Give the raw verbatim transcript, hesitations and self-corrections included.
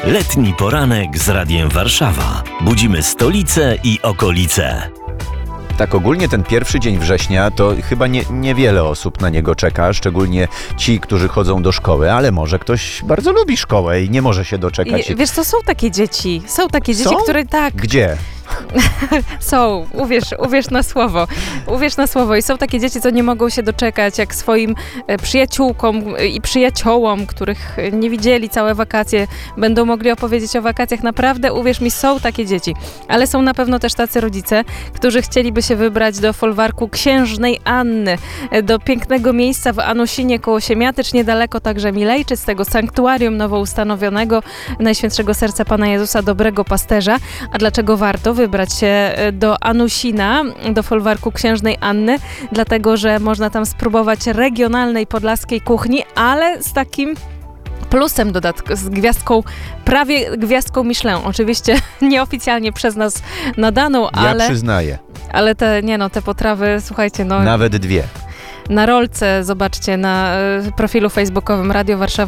Letni poranek z Radiem Warszawa. Budzimy stolicę i okolice. Tak ogólnie ten pierwszy dzień września to chyba nie, niewiele osób na niego czeka, szczególnie ci, którzy chodzą do szkoły, ale może ktoś bardzo lubi szkołę i nie może się doczekać. I, wiesz co, są takie dzieci, są takie dzieci, Są? które tak... Gdzie? Są, uwierz, uwierz na słowo, uwierz na słowo i są takie dzieci, co nie mogą się doczekać, jak swoim e, przyjaciółkom i przyjaciołom, których nie widzieli całe wakacje, będą mogli opowiedzieć o wakacjach. Naprawdę, uwierz mi, są takie dzieci, ale są na pewno też tacy rodzice, którzy chcieliby się wybrać do folwarku Księżnej Anny, e, do pięknego miejsca w Anusinie koło Siemiatycz, niedaleko także Milejczyc, tego sanktuarium nowo ustanowionego Najświętszego Serca Pana Jezusa, Dobrego Pasterza. A dlaczego warto wybrać się do Anusina, do folwarku Księżnej Anny, dlatego, że można tam spróbować regionalnej podlaskiej kuchni, ale z takim plusem dodatku, z gwiazdką, prawie gwiazdką Michelin. Oczywiście nieoficjalnie przez nas nadaną, Ja ale, przyznaję. ale te, nie no, te potrawy, słuchajcie, no... Nawet dwie. Na rolce, zobaczcie, na profilu facebookowym Radio Warszawa